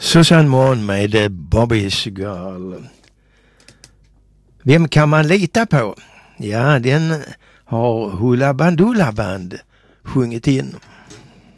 Susanne Moon med Bobby's Girl. Vem kan man lita på? Ja, den har Hoola Bandoola Band sjungit in.